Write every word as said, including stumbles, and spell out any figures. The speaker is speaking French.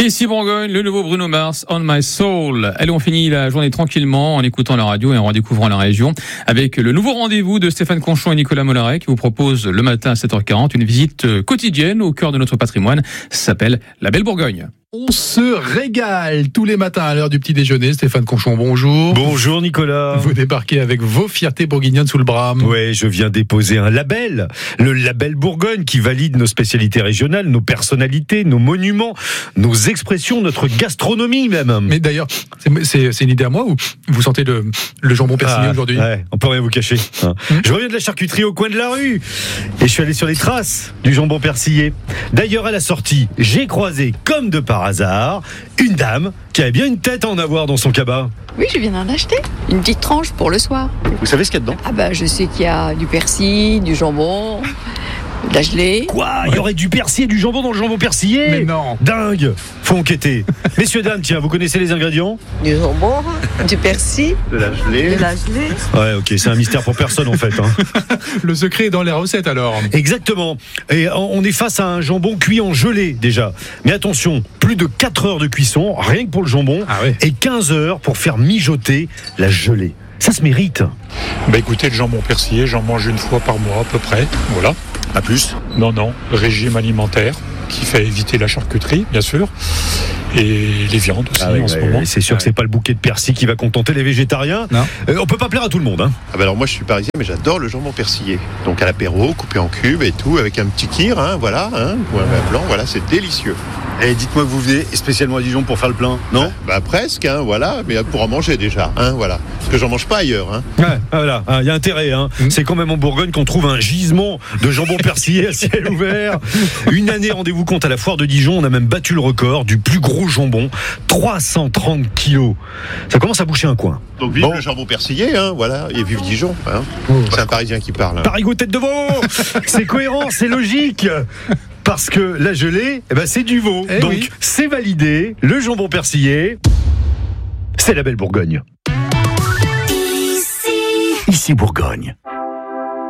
Ici Bourgogne, le nouveau Bruno Mars, On My Soul. Allez, on finit la journée tranquillement en écoutant la radio et en redécouvrant la région avec le nouveau rendez-vous de Stéphane Conchon et Nicolas Mollaret qui vous propose le matin à sept heures quarante une visite quotidienne au cœur de notre patrimoine. Ça s'appelle la Belle Bourgogne. On se régale tous les matins à l'heure du petit déjeuner. Stéphane Conchon, bonjour. Bonjour Nicolas. Vous débarquez avec vos fiertés bourguignonnes sous le bras. Ouais, je viens déposer un label, le label Bourgogne, qui valide nos spécialités régionales, nos personnalités, nos monuments, nos expressions, notre gastronomie même. Mais d'ailleurs, c'est, c'est, c'est une idée à moi ou vous sentez le, le jambon persillé ah, aujourd'hui? Ouais, on peut rien vous cacher. Hein. Mmh. Je reviens de la charcuterie au coin de la rue et je suis allé sur les traces du jambon persillé. D'ailleurs, à la sortie, j'ai croisé, comme de par hasard, une dame qui avait bien une tête à en avoir dans son cabas. Oui, je viens d'en acheter. Une petite tranche pour le soir. Vous savez ce qu'il y a dedans? Ah bah, je sais qu'il y a du persil, du jambon, de la gelée. Quoi? Il y aurait du persil et du jambon dans le jambon persillé? Mais non. Dingue. Faut enquêter. Messieurs, dames, tiens, vous connaissez les ingrédients? Du jambon, du persil, de la gelée. de la gelée. Ouais, ok, c'est un mystère pour personne en fait. Hein. Le secret est dans les recettes alors. Exactement. Et on est face à un jambon cuit en gelée déjà. Mais attention, plus de quatre heures de cuisson, rien que pour le jambon, ah ouais. et quinze heures pour faire mijoter la gelée. Ça se mérite. Bah écoutez, le jambon persillé, j'en mange une fois par mois à peu près. Voilà. Pas plus? Non, non. Régime alimentaire qui fait éviter la charcuterie, bien sûr. Et les viandes aussi ah oui, en ce ouais, moment. C'est sûr ouais. que c'est pas le bouquet de persil qui va contenter les végétariens. Non. Euh, on peut pas plaire à tout le monde. Hein. Ah bah alors moi je suis parisien mais j'adore le jambon persillé. Donc à l'apéro, coupé en cubes et tout, avec un petit kir, hein, voilà, hein, ou un vin blanc, voilà, c'est délicieux. Et dites-moi que vous venez spécialement à Dijon pour faire le plein, non? Bah, bah presque, hein, voilà, mais pour en manger déjà, hein, voilà. Parce que j'en mange pas ailleurs, hein. Ouais, voilà, il y a intérêt, hein. Mmh. C'est quand même en Bourgogne qu'on trouve un gisement de jambon persillé à ciel ouvert. Une année, rendez-vous compte, à la foire de Dijon, on a même battu le record du plus gros jambon, trois cent trente kilos. Ça commence à boucher un coin. Donc vive bon. Le jambon persillé, hein, voilà, et vive Dijon, hein. Oh, c'est un Parisien qui parle. Hein. Parigot tête de veau. C'est cohérent, c'est logique. Parce que la gelée, eh ben c'est du veau. Eh Donc oui. c'est validé. Le jambon persillé, c'est la Belle Bourgogne. Ici, ici Bourgogne.